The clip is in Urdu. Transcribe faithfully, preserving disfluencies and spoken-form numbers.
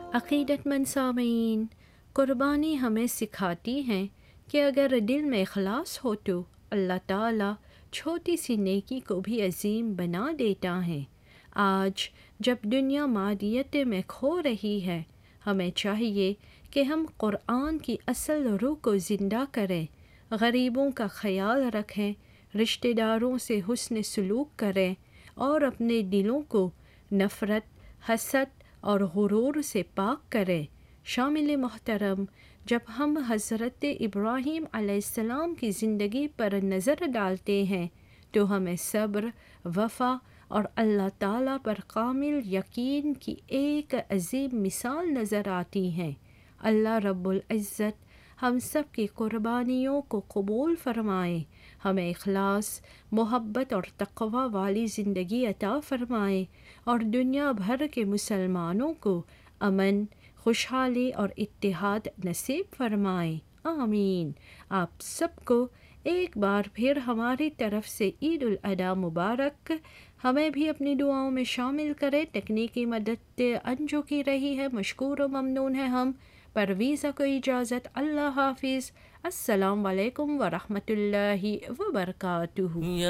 عقیدت مند سامعین، قربانی ہمیں سکھاتی ہیں کہ اگر دل میں اخلاص ہو تو اللہ تعالیٰ چھوٹی سی نیکی کو بھی عظیم بنا دیتا ہے۔ آج جب دنیا مادیت میں کھو رہی ہے، ہمیں چاہیے کہ ہم قرآن کی اصل روح کو زندہ کریں، غریبوں کا خیال رکھیں، رشتہ داروں سے حسن سلوک کریں اور اپنے دلوں کو نفرت، حسد اور غرور سے پاک کریں۔ شامل محترم، جب ہم حضرت ابراہیم علیہ السلام کی زندگی پر نظر ڈالتے ہیں تو ہمیں صبر، وفا اور اللہ تعالیٰ پر کامل یقین کی ایک عظیم مثال نظر آتی ہے۔ اللہ رب العزت ہم سب کی قربانیوں کو قبول فرمائے، ہمیں اخلاص، محبت اور تقوی والی زندگی عطا فرمائے اور دنیا بھر کے مسلمانوں کو امن، خوشحالی اور اتحاد نصیب فرمائے، آمین۔ آپ سب کو ایک بار پھر ہماری طرف سے عید الاضحیٰ مبارک۔ ہمیں بھی اپنی دعاؤں میں شامل کریں۔ تکنیکی مدد انجو کی رہی ہے، مشکور و ممنون ہے ہم۔ پرویزہ کو اجازت، اللہ حافظ، السلام علیکم ورحمۃ اللہ وبرکاتہ۔